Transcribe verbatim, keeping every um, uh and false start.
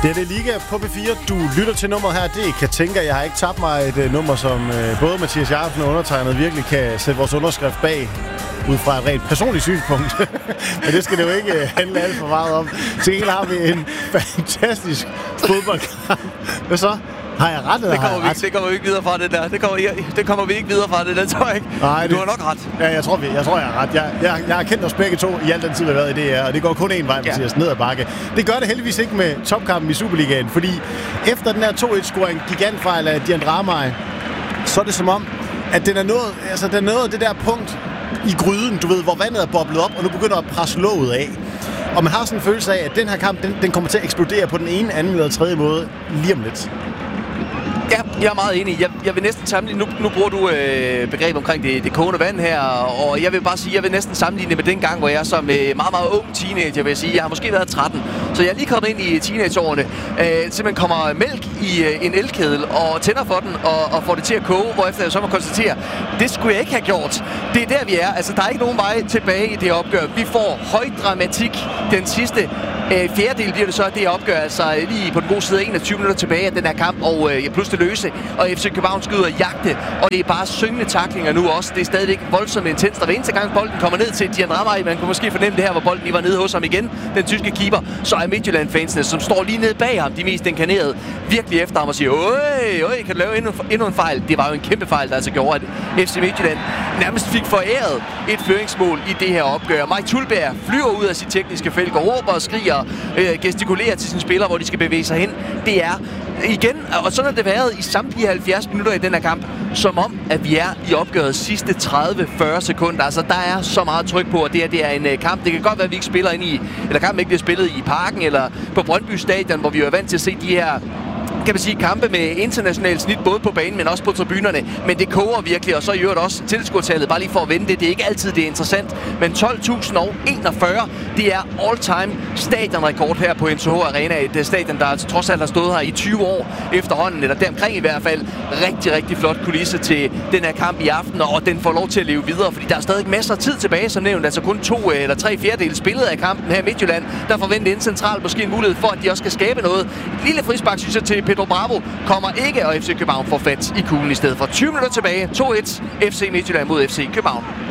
Det er det Liga på P fire. Du lytter til nummeret her. Det kan tænke, at jeg har ikke tabt mig et uh, nummer, som uh, både Mathias Jacobsen og undertegnet virkelig kan sætte vores underskrift bag, ud fra et rent personligt synspunkt. Men det skal det jo ikke uh, handle alt for meget om. Til gengæld har vi en fantastisk fodboldkamp. Hvad så? Har jeg ret, eller det kommer, har jeg vi, ret? det kommer vi ikke videre fra, det der. Det kommer, det kommer vi ikke videre fra, det der, tror jeg ikke. Nej, du det, har nok ret. Ja, jeg tror, vi, jeg, tror jeg har ret. Jeg, jeg, jeg har kendt os begge to i al den tid, vi har været i D R, og det går kun én vej, Mathias, ja. Ned ad bakke. Det gør det heldigvis ikke med topkampen i Superligaen, fordi efter den her to et-scoring, gigantfejl af Diandra Ramaj, så er det som om, at den er nået, altså, den er nået det der punkt i gryden, du ved, hvor vandet er boblet op, og nu begynder at presse låget af. Og man har sådan en følelse af, at den her kamp, den, den kommer til at eksplodere på den ene, anden eller tredje måde lige om lidt. Ja, jeg er meget enig. Jeg, jeg vil næsten sammenligne, nu, nu bruger du øh, begreb omkring det, det kogende vand her, og jeg vil bare sige, jeg vil næsten sammenligne med den gang, hvor jeg som øh, meget, meget ung teenager, vil jeg sige, jeg har måske været tretten, så jeg er lige kommet ind i teenageårene, øh, simpelthen kommer mælk i øh, en elkedel og tænder for den og, og får det til at koge, hvorefter jeg så må konstatere, det skulle jeg ikke have gjort. Det er der, vi er. Altså, der er ikke nogen vej tilbage i det opgør. Vi får høj dramatik den sidste øh, fjerdedel, bliver det så, det opgør, altså lige på den gode side enogtyve minutter tilbage af den her kamp, og øh, pludselig løse, og F C København skal ud og jagte, og det er bare syngende tacklinger nu også. Det er stadigvæk voldsomt intenst, og hver eneste gang bolden kommer ned til Diandra Ramaj, man kunne måske fornemme det her, hvor bolden lige var nede hos ham igen, den tyske keeper, så er Midtjylland-fansene, som står lige nede bag ham, de mest inkarnerede, virkelig efter ham og siger, øj, øj, kan du lave endnu, endnu en fejl? Det var jo en kæmpe fejl, der altså gjorde, at F C Midtjylland nærmest fik foræret et føringsmål i det her opgør. Mike Tulberg flyver ud af sit tekniske felt, og råber og skriger, øh, gestikulerer til sine spillere, hvor de skal bevæge sig hen. Det er igen, og sådan har det været i samtlige halvfjerds minutter i den her kamp, som om, at vi er i opgøret sidste tredive til fyrre sekunder. Altså, der er så meget tryk på, at det her det er en uh, kamp. Det kan godt være, at vi ikke spiller ind i, eller kampen ikke bliver spillet i Parken, eller på Brøndby Stadion, hvor vi jo er vant til at se de her, kan man sige, kampe med internationalt snit, både på banen, men også på tribunerne. Men det koger virkelig, og så i øvrigt også tilskuertallet, bare lige for at vende det. Det er ikke altid det er interessant, men tolv tusind og enogfyrre, det er all-time stadionrekord her på M C H Arena. Et stadion, der altså trods alt har stået her i tyve år efterhånden, eller deromkring i hvert fald. Rigtig, rigtig flot kulisse til den her kamp i aften, og den får lov til at leve videre, fordi der er stadig masser af tid tilbage, som nævnt. Altså kun to eller tre fjerdedele spillet af kampen her i Midtjylland, der forventer ind centralt måske en mulighed for, at de også skal skabe noget. Et lille frispark, synes jeg, til Pedro Bravo kommer ikke, og F C København får fat i kuglen i stedet for. tyve minutter tilbage, to et, F C Midtjylland mod F C København.